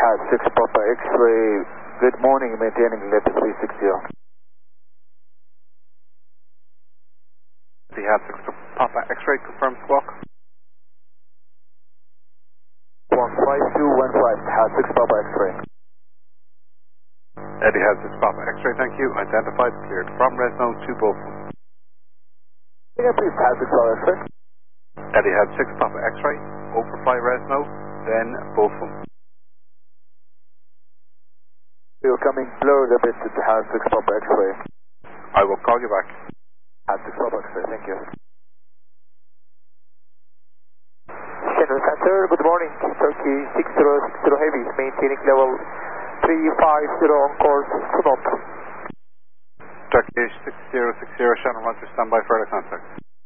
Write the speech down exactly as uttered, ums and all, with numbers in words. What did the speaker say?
Etihad six Papa X-ray, good morning, maintaining level three sixty. Etihad six Papa X-ray, confirm squawk. one five two one five, Etihad six Papa X-ray. Etihad six Papa X-ray, thank you. Identified, cleared from Resno to Bolton. Yeah, please, Etihad six Papa X-ray. Etihad six Papa X-ray, overfly Resno, then Bolton. You're coming blurred a bit to Etihad six Papa X-ray. I will call you back. Etihad six Papa X-ray, thank you. General Center, good morning. Turkey six zero six zero Heavy, maintaining level three five zero on course Sunot. Turkey six zero six zero, Shannon Roger, standby for further contact.